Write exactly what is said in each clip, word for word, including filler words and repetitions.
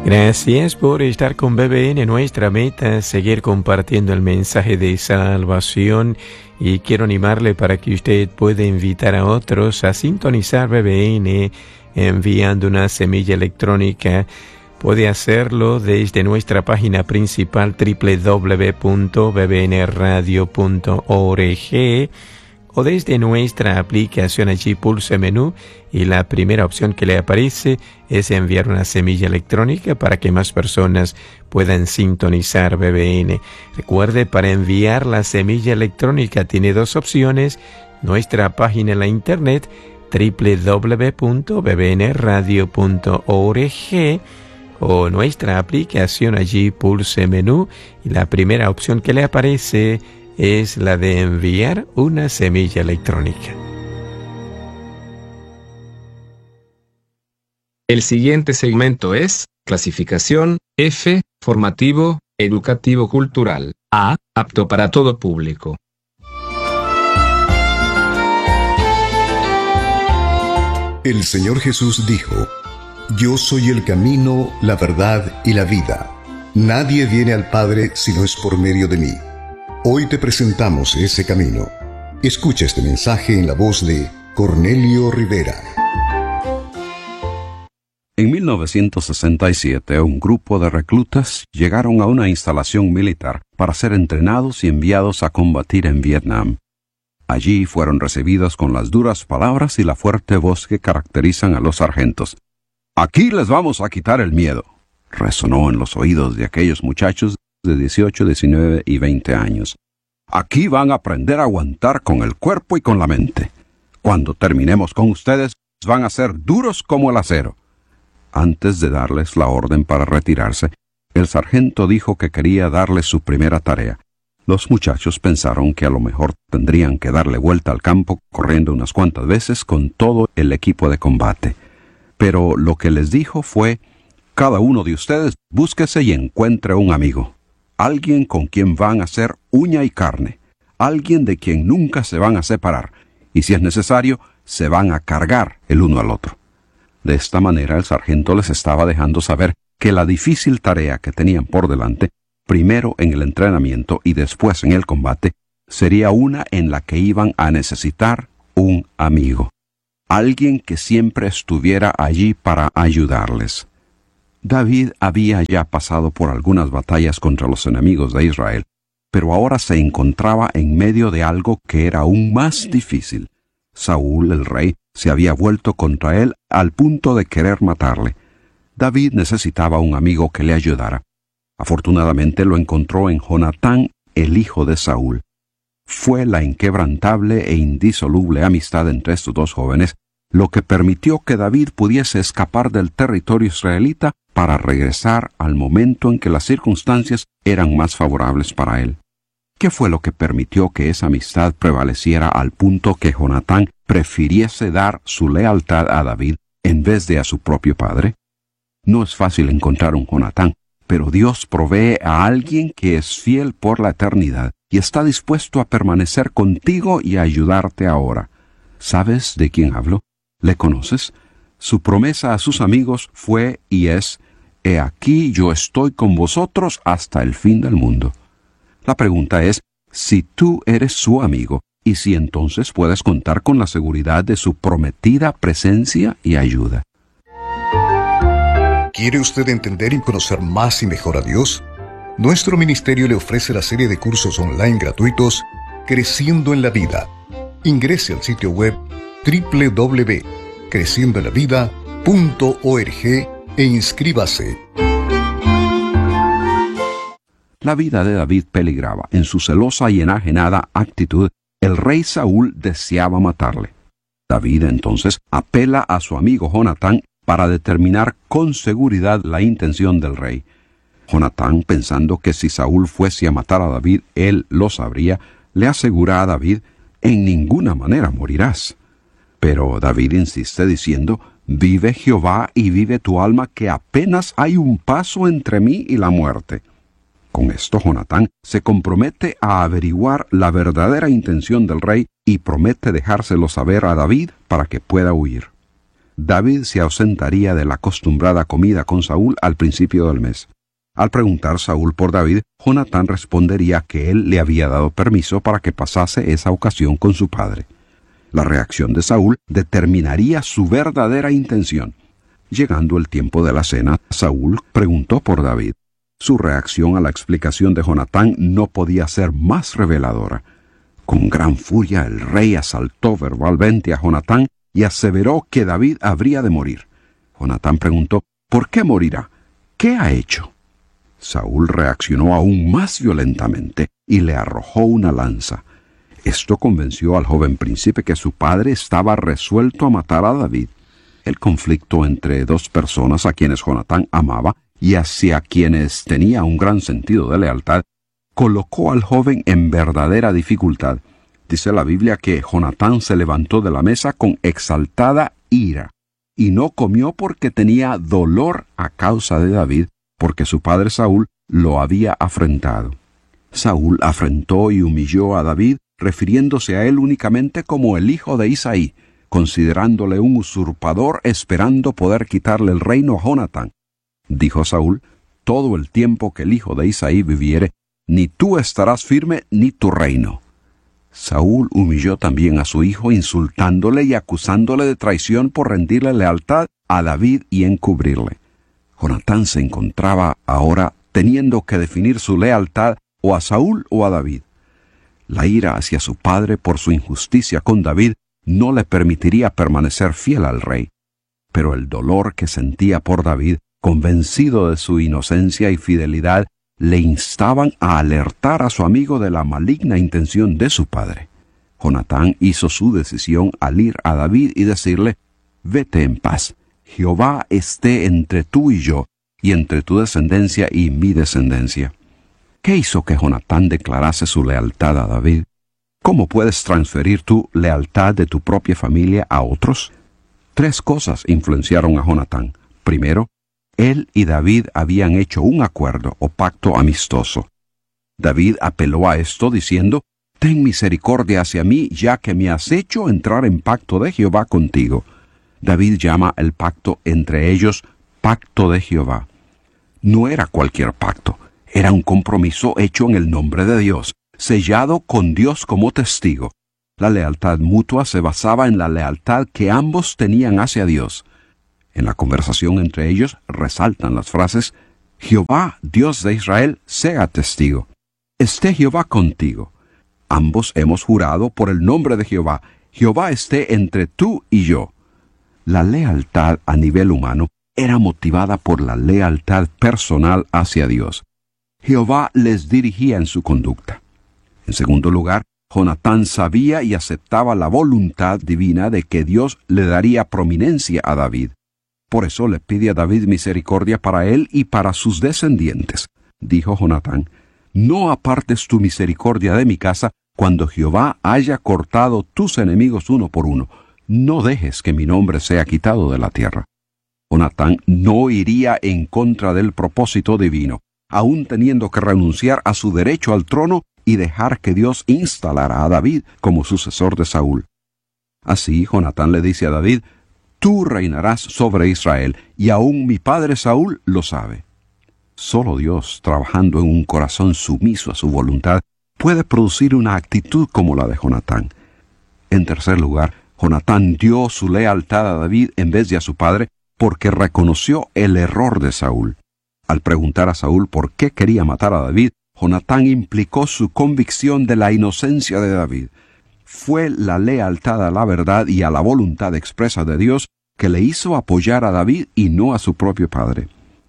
Gracias por estar con B B N. Nuestra meta es seguir compartiendo el mensaje de salvación y quiero animarle para que usted pueda invitar a otros a sintonizar B B N enviando una semilla electrónica. Puede hacerlo desde nuestra página principal doble u doble u doble u punto b b n radio punto org o desde nuestra aplicación. Allí pulse menú y la primera opción que le aparece es enviar una semilla electrónica para que más personas puedan sintonizar B B N. Recuerde, para enviar la semilla electrónica tiene dos opciones: nuestra página en la internet doble u doble u doble u punto b b n radio punto org o nuestra aplicación. Allí pulse menú y la primera opción que le aparece es la de enviar una semilla electrónica. El siguiente segmento es clasificación F, formativo, educativo cultural. A, apto para todo público. El Señor Jesús dijo: Yo soy el camino, la verdad y la vida. Nadie viene al Padre si no es por medio de mí. Hoy te presentamos ese camino. Escucha este mensaje en la voz de Cornelio Rivera. En mil novecientos sesenta y siete, un grupo de reclutas llegaron a una instalación militar para ser entrenados y enviados a combatir en Vietnam. Allí fueron recibidos con las duras palabras y la fuerte voz que caracterizan a los sargentos. «Aquí les vamos a quitar el miedo», resonó en los oídos de aquellos muchachos de dieciocho, diecinueve y veinte años. «Aquí van a aprender a aguantar con el cuerpo y con la mente. Cuando terminemos con ustedes, van a ser duros como el acero». Antes de darles la orden para retirarse, el sargento dijo que quería darles su primera tarea. Los muchachos pensaron que a lo mejor tendrían que darle vuelta al campo corriendo unas cuantas veces con todo el equipo de combate. Pero lo que les dijo fue: «Cada uno de ustedes búsquese y encuentre un amigo. Alguien con quien van a ser uña y carne, alguien de quien nunca se van a separar, y si es necesario, se van a cargar el uno al otro». De esta manera el sargento les estaba dejando saber que la difícil tarea que tenían por delante, primero en el entrenamiento y después en el combate, sería una en la que iban a necesitar un amigo, alguien que siempre estuviera allí para ayudarles. David había ya pasado por algunas batallas contra los enemigos de Israel, pero ahora se encontraba en medio de algo que era aún más difícil. Saúl, el rey, se había vuelto contra él al punto de querer matarle. David necesitaba un amigo que le ayudara. Afortunadamente lo encontró en Jonatán, el hijo de Saúl. Fue la inquebrantable e indisoluble amistad entre estos dos jóvenes lo que permitió que David pudiese escapar del territorio israelita para regresar al momento en que las circunstancias eran más favorables para él. ¿Qué fue lo que permitió que esa amistad prevaleciera al punto que Jonatán prefiriese dar su lealtad a David en vez de a su propio padre? No es fácil encontrar un Jonatán, pero Dios provee a alguien que es fiel por la eternidad y está dispuesto a permanecer contigo y a ayudarte ahora. ¿Sabes de quién hablo? ¿Le conoces? Su promesa a sus amigos fue y es: «He aquí yo estoy con vosotros hasta el fin del mundo». La pregunta es si tú eres su amigo y si entonces puedes contar con la seguridad de su prometida presencia y ayuda. ¿Quiere usted entender y conocer más y mejor a Dios? Nuestro ministerio le ofrece la serie de cursos online gratuitos Creciendo en la Vida. Ingrese al sitio web doble u doble u doble u punto creciendo en la vida punto org e inscríbase. La vida de David peligraba. En su celosa y enajenada actitud, el rey Saúl deseaba matarle. David entonces apela a su amigo Jonatán para determinar con seguridad la intención del rey. Jonatán, pensando que si Saúl fuese a matar a David, él lo sabría, le asegura a David: «En ninguna manera morirás». Pero David insiste diciendo: «Vive Jehová y vive tu alma, que apenas hay un paso entre mí y la muerte». Con esto Jonatán se compromete a averiguar la verdadera intención del rey y promete dejárselo saber a David para que pueda huir. David se ausentaría de la acostumbrada comida con Saúl al principio del mes. Al preguntar Saúl por David, Jonatán respondería que él le había dado permiso para que pasase esa ocasión con su padre. La reacción de Saúl determinaría su verdadera intención. Llegando el tiempo de la cena, Saúl preguntó por David. Su reacción a la explicación de Jonatán no podía ser más reveladora. Con gran furia el rey asaltó verbalmente a Jonatán y aseveró que David habría de morir. Jonatán preguntó, ¿por qué morirá? ¿Qué ha hecho? Saúl reaccionó aún más violentamente y le arrojó una lanza. Esto convenció al joven príncipe que su padre estaba resuelto a matar a David. El conflicto entre dos personas a quienes Jonatán amaba y hacia quienes tenía un gran sentido de lealtad, colocó al joven en verdadera dificultad. Dice la Biblia que Jonatán se levantó de la mesa con exaltada ira, y no comió porque tenía dolor a causa de David, porque su padre Saúl lo había afrentado. Saúl afrentó y humilló a David, refiriéndose a él únicamente como el hijo de Isaí, considerándole un usurpador esperando poder quitarle el reino a Jonatán. Dijo Saúl, todo el tiempo que el hijo de Isaí viviere, ni tú estarás firme ni tu reino. Saúl humilló también a su hijo, insultándole y acusándole de traición por rendirle lealtad a David y encubrirle. Jonatán se encontraba ahora teniendo que definir su lealtad o a Saúl o a David. La ira hacia su padre por su injusticia con David no le permitiría permanecer fiel al rey. Pero el dolor que sentía por David, convencido de su inocencia y fidelidad, le instaban a alertar a su amigo de la maligna intención de su padre. Jonatán hizo su decisión al ir a David y decirle, «Vete en paz, Jehová esté entre tú y yo, y entre tu descendencia y mi descendencia». ¿Qué hizo que Jonatán declarase su lealtad a David? ¿Cómo puedes transferir tu lealtad de tu propia familia a otros? Tres cosas influenciaron a Jonatán. Primero, él y David habían hecho un acuerdo o pacto amistoso. David apeló a esto diciendo, «Ten misericordia hacia mí, ya que me has hecho entrar en pacto de Jehová contigo». David llama el pacto entre ellos pacto de Jehová. No era cualquier pacto, era un compromiso hecho en el nombre de Dios, sellado con Dios como testigo. La lealtad mutua se basaba en la lealtad que ambos tenían hacia Dios. En la conversación entre ellos resaltan las frases, «Jehová, Dios de Israel, sea testigo. Esté Jehová contigo. Ambos hemos jurado por el nombre de Jehová. Jehová esté entre tú y yo». La lealtad a nivel humano era motivada por la lealtad personal hacia Dios. Jehová les dirigía en su conducta. En segundo lugar, Jonatán sabía y aceptaba la voluntad divina de que Dios le daría prominencia a David. Por eso le pide a David misericordia para él y para sus descendientes. Dijo Jonatán, «No apartes tu misericordia de mi casa cuando Jehová haya cortado tus enemigos uno por uno. No dejes que mi nombre sea quitado de la tierra». Jonatán no iría en contra del propósito divino, aún teniendo que renunciar a su derecho al trono y dejar que Dios instalara a David como sucesor de Saúl. Así Jonatán le dice a David, «Tú reinarás sobre Israel, y aún mi padre Saúl lo sabe». Solo Dios, trabajando en un corazón sumiso a su voluntad, puede producir una actitud como la de Jonatán. En tercer lugar, Jonatán dio su lealtad a David en vez de a su padre porque reconoció el error de Saúl. Al preguntar a Saúl por qué quería matar a David, Jonatán implicó su convicción de la inocencia de David. Fue la lealtad a la verdad y a la voluntad expresa de Dios que le hizo apoyar a David y no a su propio padre.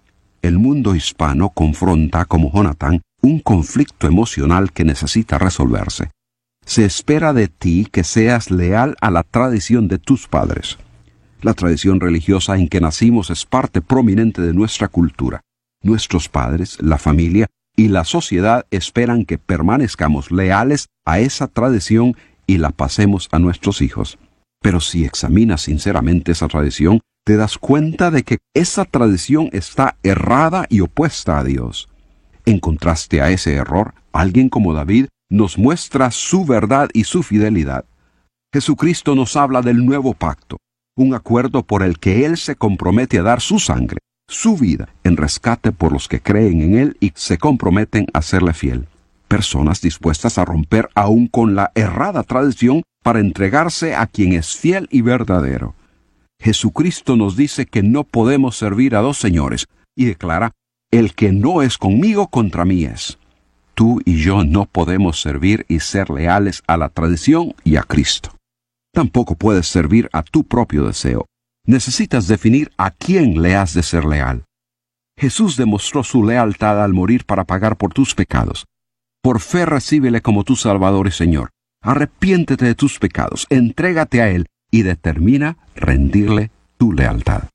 El mundo hispano confronta, como Jonatán, un conflicto emocional que necesita resolverse. Se espera de ti que seas leal a la tradición de tus padres. La tradición religiosa en que nacimos es parte prominente de nuestra cultura. Nuestros padres, la familia y la sociedad esperan que permanezcamos leales a esa tradición y la pasemos a nuestros hijos. Pero si examinas sinceramente esa tradición, te das cuenta de que esa tradición está errada y opuesta a Dios. En contraste a ese error, alguien como David nos muestra su verdad y su fidelidad. Jesucristo nos habla del nuevo pacto. un acuerdo por el que Él se compromete a dar su sangre, su vida, en rescate por los que creen en Él y se comprometen a serle fiel. Personas dispuestas a romper aún con la errada tradición para entregarse a quien es fiel y verdadero. Jesucristo nos dice que no podemos servir a dos señores y declara: el que no es conmigo, contra mí es. Tú y yo no podemos servir y ser leales a la tradición y a Cristo. Tampoco puedes servir a tu propio deseo. Necesitas definir a quién le has de ser leal. Jesús demostró su lealtad al morir para pagar por tus pecados. Por fe recíbele como tu Salvador y Señor. Arrepiéntete de tus pecados, entrégate a Él y determina rendirle tu lealtad.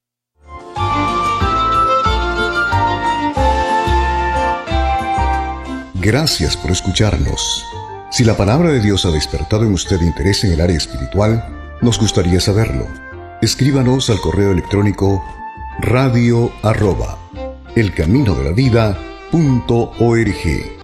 Gracias por escucharnos. Si la palabra de Dios ha despertado en usted interés en el área espiritual, nos gustaría saberlo. Escríbanos al correo electrónico radio arroba elcaminodelavida punto org.